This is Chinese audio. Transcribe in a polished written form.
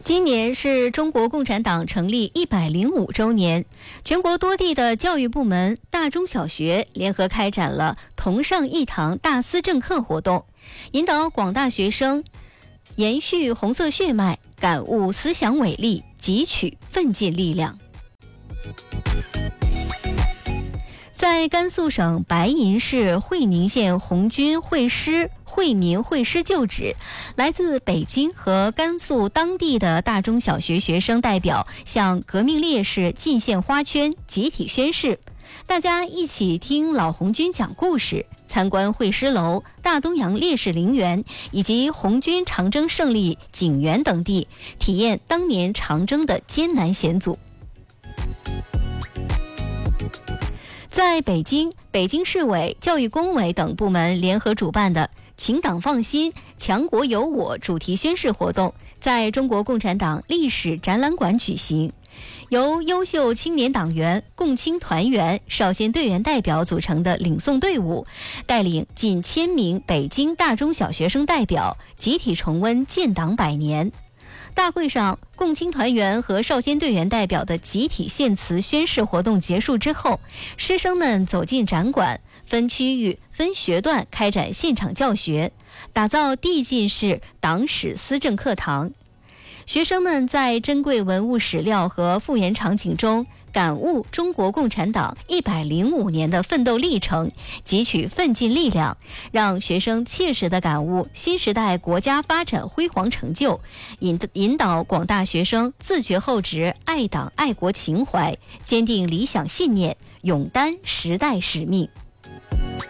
今年是中国共产党成立105周年，全国多地的教育部门、大中小学联合开展了同上一堂大思政课活动，引导广大学生延续红色血脉，感悟思想伟力，汲取奋进力量。在甘肃省白银市会宁县红军会师惠民会师旧址，来自北京和甘肃当地的大中小学学生代表向革命烈士进献花圈，集体宣誓。大家一起听老红军讲故事，参观会师楼、大东洋烈士陵园以及红军长征胜利景园等地，体验当年长征的艰难险阻。在北京，北京市委、教育工委等部门联合主办的“请党放心，强国有我”主题宣誓活动，在中国共产党历史展览馆举行。由优秀青年党员、共青团员、少先队员代表组成的领诵队伍，带领近1000名北京大中小学生代表集体重温建党100年。大会上，共青团员和少先队员代表的集体献词宣誓活动结束之后，师生们走进展馆，分区域、分学段开展现场教学，打造递进式党史思政课堂。学生们在珍贵文物史料和复原场景中感悟中国共产党105年的奋斗历程，汲取奋进力量，让学生切实地感悟新时代国家发展辉煌成就，引导广大学生自觉厚植爱党爱国情怀，坚定理想信念，勇担时代使命。